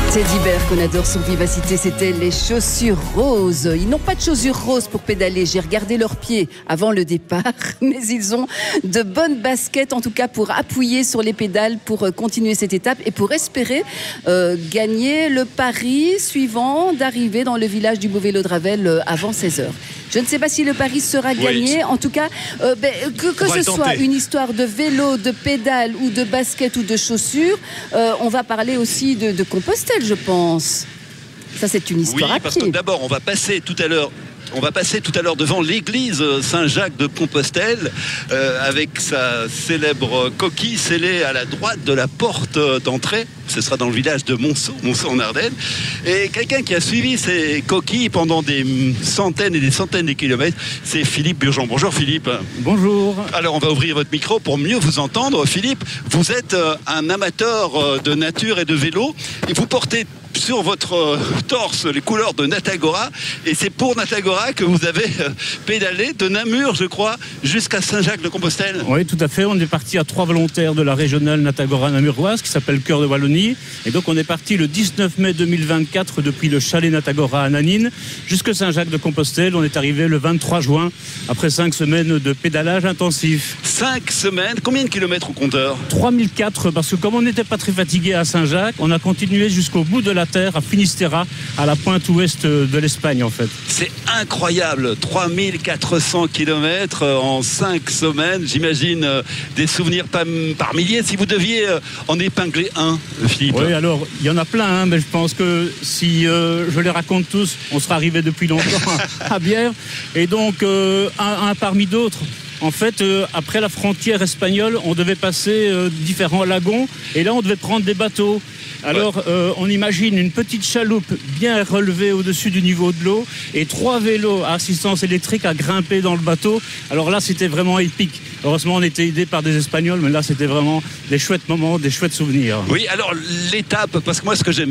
Teddy Bear, qu'on adore son vivacité, c'était les chaussures roses. Ils n'ont pas de chaussures roses pour pédaler. J'ai regardé leurs pieds avant le départ, mais ils ont de bonnes baskets, en tout cas pour appuyer sur les pédales, pour continuer cette étape et pour espérer gagner le pari suivant d'arriver dans le village du Beau-Vélo de Ravel avant 16h. Je ne sais pas si le pari sera gagné. En tout cas, que ce soit une histoire de vélo, de pédale ou de basket ou de chaussures, on va parler aussi de Compostelle, je pense. Ça, c'est une histoire à parce pied. que d'abord, on va passer tout à l'heure devant l'église Saint-Jacques de Compostelle avec sa célèbre coquille scellée à la droite de la porte d'entrée. Ce sera dans le village de Monceau en Ardennes. Et quelqu'un qui a suivi ces coquilles pendant des centaines et des centaines de kilomètres, c'est Philippe Burgeon. Bonjour Philippe. Bonjour. Alors on va ouvrir votre micro pour mieux vous entendre. Philippe, vous êtes un amateur de nature et de vélo et vous portez sur votre torse les couleurs de Natagora, et c'est pour Natagora que vous avez pédalé de Namur, je crois, jusqu'à Saint-Jacques-de-Compostelle. Oui, tout à fait. On est parti à 3 volontaires de la régionale Natagora namuroise qui s'appelle Cœur de Wallonie, et donc on est parti le 19 mai 2024 depuis le chalet Natagora à Nanine jusqu'à Saint-Jacques-de-Compostelle. On est arrivé le 23 juin après 5 semaines de pédalage intensif. 5 semaines, combien de kilomètres au compteur? 3004, parce que comme on n'était pas très fatigué à Saint-Jacques, on a continué jusqu'au bout de la terre à Finistera, à la pointe ouest de l'Espagne en fait. C'est incroyable, 3400 km en 5 semaines, j'imagine des souvenirs par milliers. Si vous deviez en épingler un, Philippe. Oui, alors il y en a plein, mais je pense que si je les raconte tous, on sera arrivé depuis longtemps à Bière. Et donc un parmi d'autres. En fait, après la frontière espagnole, on devait passer différents lagons, et là on devait prendre des bateaux. Alors, on imagine une petite chaloupe bien relevée au-dessus du niveau de l'eau et 3 vélos à assistance électrique à grimper dans le bateau. Alors là, c'était vraiment épique. Heureusement, on était aidés par des Espagnols, mais là, c'était vraiment des chouettes moments, des chouettes souvenirs. Oui, alors l'étape, parce que moi, ce que j'aime